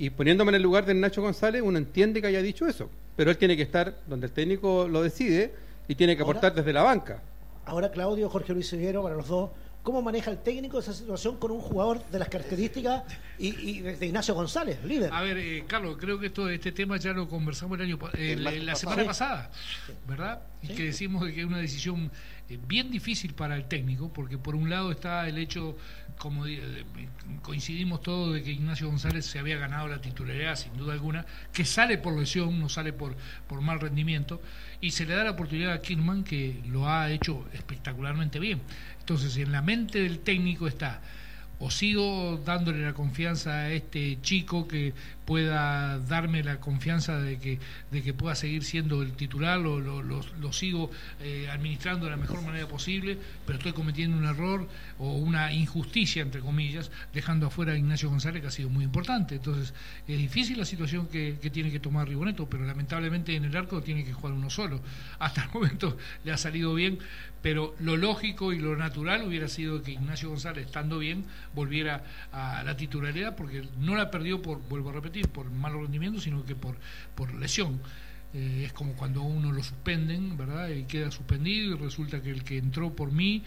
Y poniéndome en el lugar de Nacho González, uno entiende que haya dicho eso, pero él tiene que estar donde el técnico lo decide y tiene que aportar desde la banca. Ahora, Claudio, Jorge Luis Seguero, para los dos, ¿cómo maneja el técnico esa situación con un jugador de las características y de Ignacio González, líder? A ver, Carlos, creo que este tema ya lo conversamos la semana pasada, ¿verdad? Y que decimos de que es una decisión bien difícil para el técnico, porque por un lado está el hecho, como coincidimos todos, de que Ignacio González se había ganado la titularidad, sin duda alguna, que sale por lesión, no sale por mal rendimiento, y se le da la oportunidad a Kirman, que lo ha hecho espectacularmente bien. Entonces, en la mente del técnico está: o sigo dándole la confianza a este chico que pueda darme la confianza de que pueda seguir siendo el titular, lo sigo administrando de la mejor manera posible, pero estoy cometiendo un error o una injusticia, entre comillas, dejando afuera a Ignacio González, que ha sido muy importante. Entonces, es difícil la situación que tiene que tomar Ribonetto, pero lamentablemente en el arco tiene que jugar uno solo. Hasta el momento le ha salido bien, pero lo lógico y lo natural hubiera sido que Ignacio González, estando bien, volviera a la titularidad, porque no la perdió vuelvo a repetir, por mal rendimiento, sino que por lesión. Es como cuando uno lo suspenden, ¿verdad? Y queda suspendido y resulta que el que entró por mí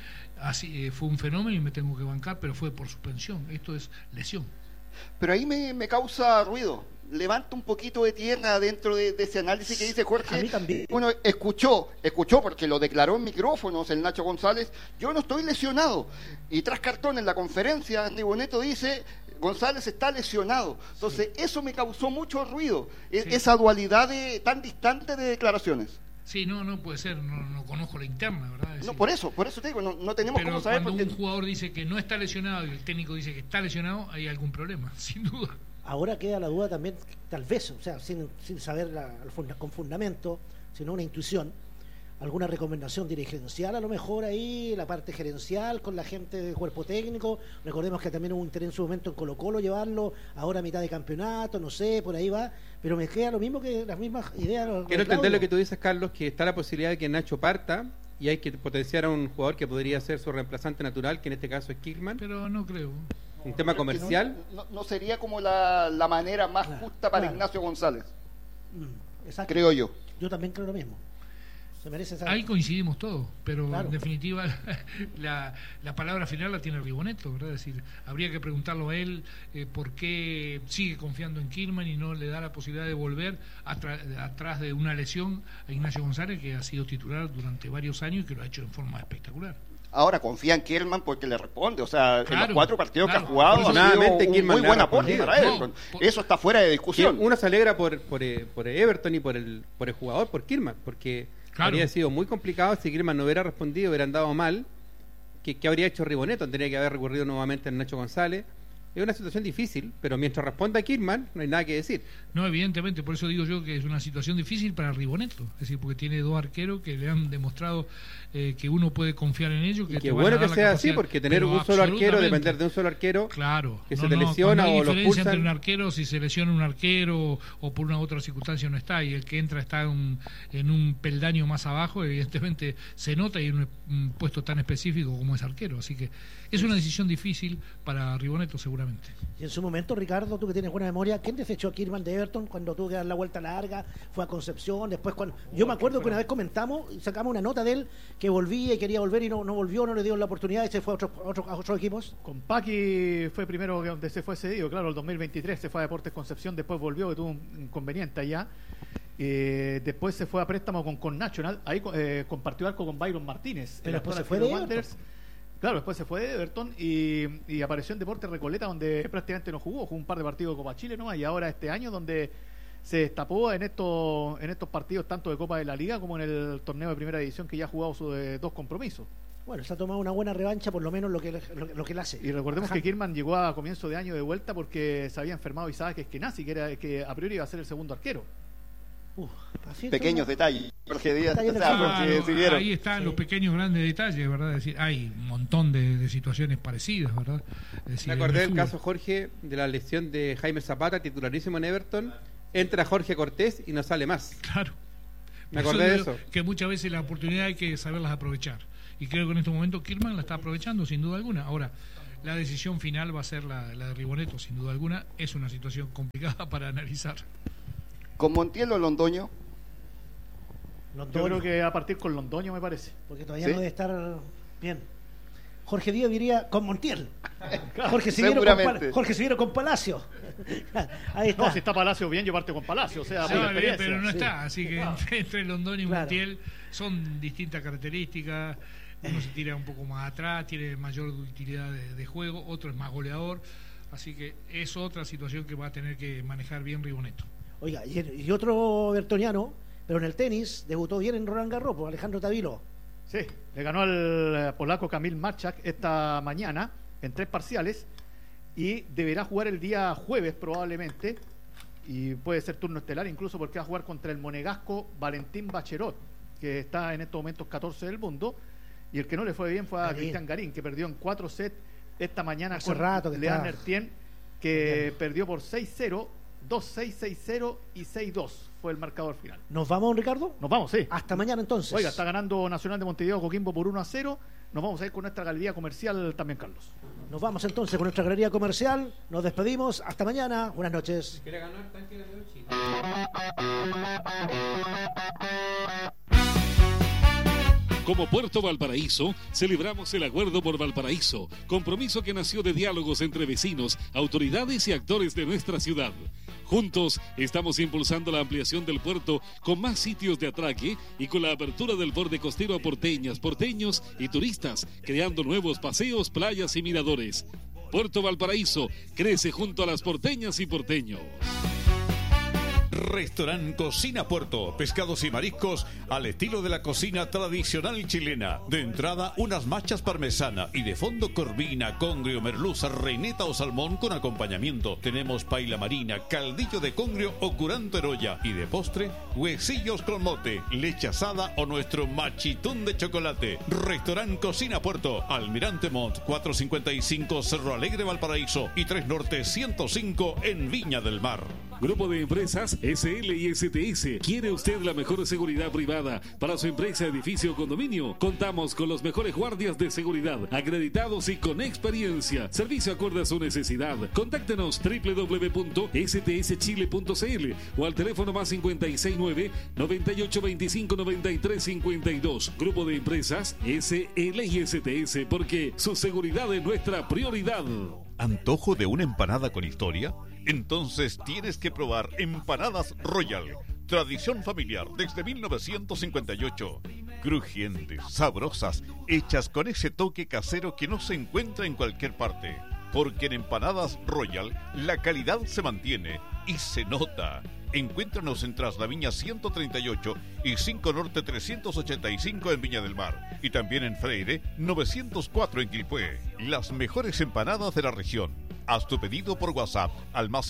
fue un fenómeno y me tengo que bancar, pero fue por suspensión. Esto es lesión. Pero ahí me causa ruido. Levanta un poquito de tierra dentro de ese análisis que dice Jorge. A mí también. Uno escuchó porque lo declaró en micrófonos el Nacho González: yo no estoy lesionado. Y tras cartón en la conferencia, Ribonetto dice: González está lesionado. Entonces, eso me causó mucho ruido, esa dualidad tan distante de declaraciones. Sí, no puede ser, no conozco la interna, ¿verdad? Decir, no, por eso te digo, no tenemos cómo saber. Pero cuando un jugador dice que no está lesionado y el técnico dice que está lesionado, hay algún problema, sin duda. Ahora queda la duda también, tal vez, o sea, sin saber con fundamento, sino una intuición, alguna recomendación dirigencial a lo mejor ahí, la parte gerencial con la gente del cuerpo técnico. Recordemos que también hubo un interés en su momento en Colo-Colo llevarlo, ahora a mitad de campeonato, no sé, por ahí va, pero me queda lo mismo que las mismas ideas. Quiero entender lo que tú dices, Carlos, que está la posibilidad de que Nacho parta y hay que potenciar a un jugador que podría ser su reemplazante natural, que en este caso es Kirman. Pero no creo. Un tema comercial. No sería como la manera más justa para Ignacio González. Exacto. Creo yo. Yo también creo lo mismo. Se merece esa... Ahí coincidimos todos, pero en definitiva la palabra final la tiene Ribonetto, ¿verdad? Es decir, habría que preguntarlo a él por qué sigue confiando en Kirman y no le da la posibilidad de volver atrás de una lesión a Ignacio González, que ha sido titular durante varios años y que lo ha hecho en forma espectacular. Ahora confía en Kirman porque le responde, o sea, en los 4 partidos que ha jugado afortunadamente, ha sido un muy buen aporte para Everton. Eso está fuera de discusión. Uno se alegra por Everton y por el jugador, por Kirman, porque habría sido muy complicado si Kirman no hubiera respondido, hubiera andado mal. ¿Qué habría hecho Ribonetto? Tendría que haber recurrido nuevamente a Nacho González. Es una situación difícil, pero mientras responda Kirman no hay nada que decir. No, evidentemente, por eso digo yo que es una situación difícil para Ribonetto, es decir, porque tiene 2 arqueros que le han demostrado que uno puede confiar en ellos. Que bueno que sea así, porque tener un solo arquero, depender de un solo arquero, que se te lesiona o lo expulsan. Entre un arquero, si se lesiona un arquero o por una otra circunstancia no está, y el que entra está en un peldaño más abajo, evidentemente se nota, y en un puesto tan específico como es arquero, así que es una decisión difícil para Ribonetto seguramente. Y en su momento, Ricardo, tú que tienes buena memoria, ¿quién desechó a Kirman de Everton cuando tuvo que dar la vuelta larga? Fue a Concepción, después yo me acuerdo que una vez comentamos, sacamos una nota de él que volvía y quería volver y no volvió, no le dio la oportunidad y se fue a otros equipos. Con Paqui fue primero donde se fue cedido, claro, el 2023 se fue a Deportes Concepción, después volvió, que tuvo un inconveniente allá. Después se fue a préstamo con National, ahí compartió arco con Byron Martínez. Pero después se fue de Wanderers. Claro, después se fue de Everton y apareció en Deportes Recoleta, donde prácticamente no jugó un par de partidos de Copa Chile nomás, y ahora este año donde se destapó en estos partidos tanto de Copa de la Liga como en el torneo de primera división, que ya ha jugado sus 2 compromisos. Bueno, se ha tomado una buena revancha, por lo menos lo que él hace. Y recordemos que Kirman llegó a comienzo de año de vuelta porque se había enfermado Isaac Eskenazi, que a priori iba a ser el segundo arquero. Pequeños detalles, Jorge Díaz, ahí están los pequeños grandes detalles, ¿verdad? Es decir, hay un montón de situaciones parecidas, ¿verdad? Es decir, me acordé del caso, Jorge, de la lesión de Jaime Zapata, titularísimo en Everton. Entra Jorge Cortés y no sale más. Claro. Me acordé de eso. Que muchas veces la oportunidad hay que saberlas aprovechar. Y creo que en este momento Kirman la está aprovechando, sin duda alguna. Ahora, la decisión final va a ser la de Ribonetto, sin duda alguna. Es una situación complicada para analizar. ¿Con Montiel o Londoño? Yo creo que a partir con Londoño, me parece. Porque todavía no debe estar bien. Jorge Díaz diría con Montiel. Jorge Severo con Palacio. Ahí está. No, si está Palacio bien, yo parto con Palacio. O sea, pero no está. Así que entre Londoño y Montiel son distintas características. Uno se tira un poco más atrás, tiene mayor utilidad de juego, otro es más goleador. Así que es otra situación que va a tener que manejar bien Ribonetto. Oiga, y otro bertoniano, pero en el tenis, debutó bien en Roland Garros, por Alejandro Tavilo. Sí, le ganó al polaco Kamil Marchak esta mañana en 3 parciales y deberá jugar el día jueves probablemente, y puede ser turno estelar incluso, porque va a jugar contra el monegasco Valentín Bacherot, que está en estos momentos 14 del mundo, y el que no le fue bien fue a Cristian Garín, que perdió en 4 sets esta mañana con Leon Ertien, que perdió por 6-0, 2-6, 6-0 y 6-2 fue el marcador final. ¿Nos vamos, Ricardo? Nos vamos, sí. Hasta mañana entonces. Oiga, está ganando Nacional de Montevideo Coquimbo por 1-0. Nos vamos a ir con nuestra galería comercial también, Carlos. Nos vamos entonces con nuestra galería comercial. Nos despedimos. Hasta mañana. Buenas noches. Como Puerto Valparaíso, celebramos el Acuerdo por Valparaíso, compromiso que nació de diálogos entre vecinos, autoridades y actores de nuestra ciudad. Juntos estamos impulsando la ampliación del puerto con más sitios de atraque y con la apertura del borde costero a porteñas, porteños y turistas, creando nuevos paseos, playas y miradores. Puerto Valparaíso crece junto a las porteñas y porteños. Restaurant Cocina Puerto, pescados y mariscos al estilo de la cocina tradicional chilena. De entrada, unas machas parmesana y de fondo corvina, congrio, merluza, reineta o salmón con acompañamiento. Tenemos paila marina, caldillo de congrio o curanto en olla. Y de postre, huesillos con mote, leche asada o nuestro machitún de chocolate. Restaurant Cocina Puerto, Almirante Montt, 455 Cerro Alegre, Valparaíso y 3 Norte 105 en Viña del Mar. Grupo de empresas SL y STS. ¿Quiere usted la mejor seguridad privada para su empresa, edificio o condominio? Contamos con los mejores guardias de seguridad, acreditados y con experiencia. Servicio acorde a su necesidad. Contáctenos www.stschile.cl o al teléfono más 569-9825-9352. Grupo de empresas SL y STS, porque su seguridad es nuestra prioridad. ¿Antojo de una empanada con historia? Entonces tienes que probar Empanadas Royal. Tradición familiar desde 1958. Crujientes, sabrosas, hechas con ese toque casero que no se encuentra en cualquier parte. Porque en Empanadas Royal la calidad se mantiene y se nota. Encuéntranos en Traslaviña 138 y 5 Norte 385 en Viña del Mar. Y también en Freire 904 en Quilpué. Las mejores empanadas de la región. Haz tu pedido por WhatsApp al más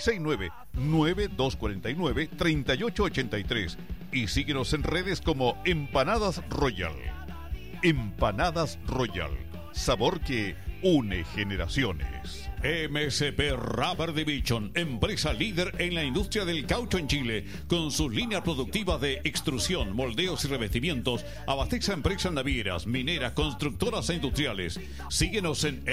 569-9249-3883 y síguenos en redes como Empanadas Royal. Empanadas Royal. Sabor que une generaciones. MSP Rubber Division, empresa líder en la industria del caucho en Chile, con sus líneas productivas de extrusión, moldeos y revestimientos, abastece a empresas navieras, mineras, constructoras e industriales. Síguenos en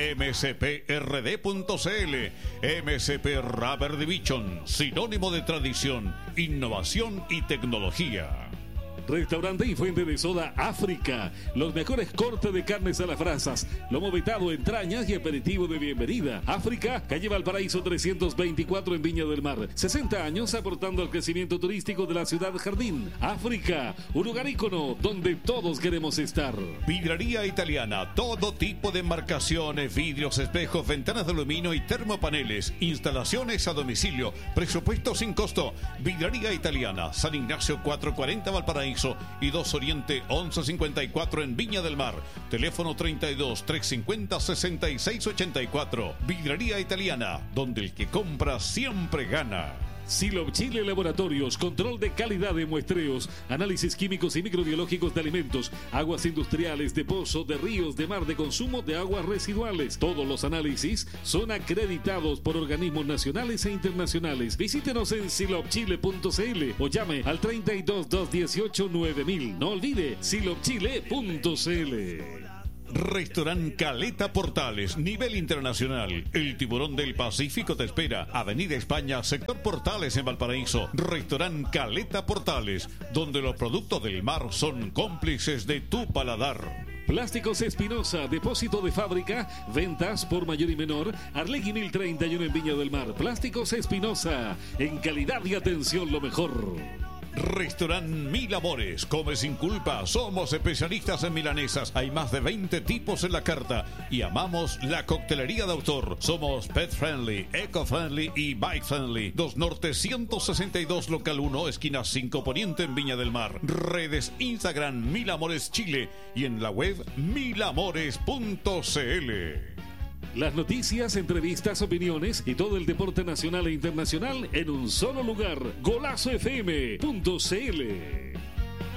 msprd.cl. MSP Rubber Division, sinónimo de tradición, innovación y tecnología. Restaurante y fuente de soda África. Los mejores cortes de carnes a las brasas, lomo vetado, entrañas y aperitivo de bienvenida. África, calle Valparaíso 324 en Viña del Mar. 60 años aportando al crecimiento turístico de la ciudad jardín. África, un lugar ícono donde todos queremos estar. Vidraría Italiana, todo tipo de embarcaciones, vidrios, espejos, ventanas de aluminio y termopaneles. Instalaciones a domicilio, presupuesto sin costo. Vidraría Italiana, San Ignacio 440 Valparaíso y 2 Oriente 1154 en Viña del Mar. Teléfono 32 350 6684. Vidraría Italiana, donde el que compra siempre gana. Silop Chile Laboratorios, control de calidad de muestreos, análisis químicos y microbiológicos de alimentos, aguas industriales, de pozo, de ríos, de mar, de consumo de aguas residuales. Todos los análisis son acreditados por organismos nacionales e internacionales. Visítenos en silopchile.cl o llame al 32 218 9000. No olvide silopchile.cl. Restaurant Caleta Portales, nivel internacional. El tiburón del Pacífico te espera. Avenida España, sector Portales en Valparaíso. Restaurant Caleta Portales, donde los productos del mar son cómplices de tu paladar. Plásticos Espinosa, depósito de fábrica, ventas por mayor y menor, Arlegui 1031 en Viña del Mar. Plásticos Espinosa, en calidad y atención lo mejor. Restaurant Mil Amores, come sin culpa, somos especialistas en milanesas, hay más de 20 tipos en la carta y amamos la coctelería de autor. Somos pet friendly, eco friendly y bike friendly. 2 Norte 162 local 1, esquina 5 Poniente en Viña del Mar. Redes Instagram Mil Amores Chile y en la web milamores.cl. Las noticias, entrevistas, opiniones y todo el deporte nacional e internacional en un solo lugar. GolazoFM.cl.